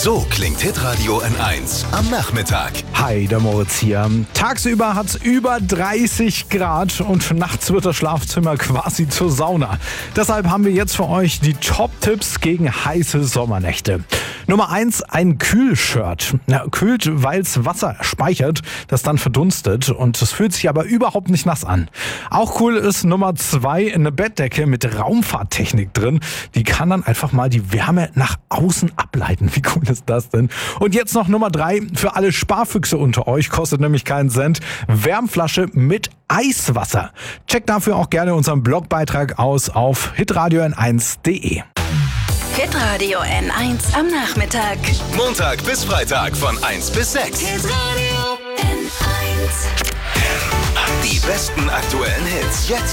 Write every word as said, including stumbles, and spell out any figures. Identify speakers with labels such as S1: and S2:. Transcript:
S1: So klingt Hitradio N eins am Nachmittag.
S2: Hi, der Moritz hier. Tagsüber hat es über dreißig Grad und nachts wird das Schlafzimmer quasi zur Sauna. Deshalb haben wir jetzt für euch die Top-Tipps gegen heiße Sommernächte. Nummer eins, ein Kühlshirt. Ja, kühlt, weil es Wasser speichert, das dann verdunstet und es fühlt sich aber überhaupt nicht nass an. Auch cool ist Nummer zwei, eine Bettdecke mit Raumfahrttechnik drin. Die kann dann einfach mal die Wärme nach außen ableiten. Wie cool ist das denn? Und jetzt noch Nummer drei, für alle Sparfüchse unter euch, kostet nämlich keinen Cent, Wärmflasche mit Eiswasser. Checkt dafür auch gerne unseren Blogbeitrag aus auf hitradio n eins punkt de.
S3: Hitradio N eins am Nachmittag.
S1: Montag bis Freitag von eins bis sechs.
S3: Hitradio N eins.
S1: Die besten aktuellen Hits jetzt